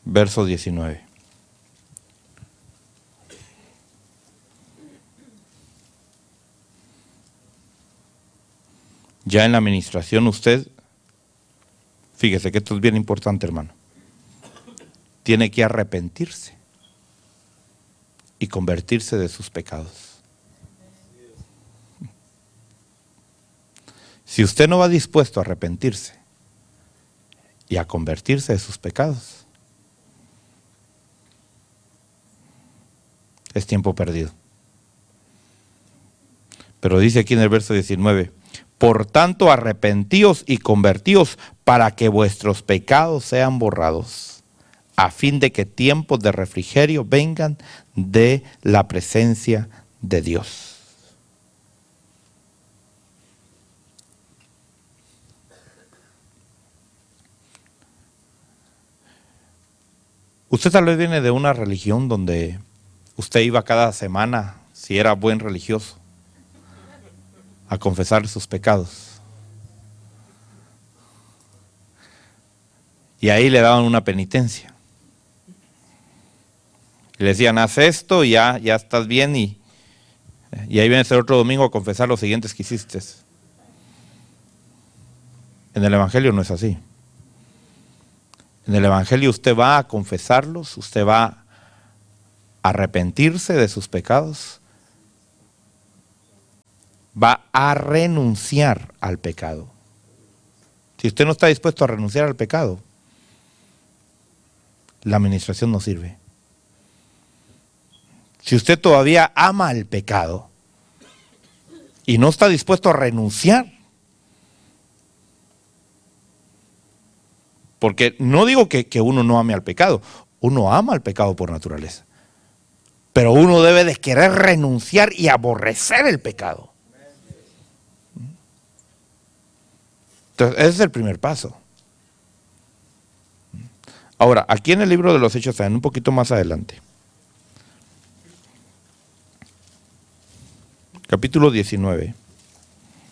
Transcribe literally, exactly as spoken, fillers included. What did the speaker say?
verso diecinueve. Ya en la administración usted, fíjese que esto es bien importante, hermano, tiene que arrepentirse y convertirse de sus pecados. Si usted no va dispuesto a arrepentirse y a convertirse de sus pecados, es tiempo perdido. Pero dice aquí en el verso diecinueve, por tanto arrepentíos y convertíos para que vuestros pecados sean borrados, a fin de que tiempos de refrigerio vengan de la presencia de Dios. Usted tal vez viene de una religión donde usted iba cada semana, si era buen religioso, a confesar sus pecados. Y ahí le daban una penitencia. Y le decían, haz esto y ya, ya estás bien, y, y ahí vienes el otro domingo a confesar los siguientes que hiciste. En el Evangelio no es así. En el Evangelio usted va a confesarlos, usted va a arrepentirse de sus pecados, va a renunciar al pecado. Si usted no está dispuesto a renunciar al pecado, la administración no sirve. Si usted todavía ama el pecado y no está dispuesto a renunciar, porque no digo que, que uno no ame al pecado, uno ama al pecado por naturaleza, pero uno debe de querer renunciar y aborrecer el pecado. Entonces, ese es el primer paso. Ahora, aquí en el libro de los Hechos, también un poquito más adelante, capítulo diecinueve.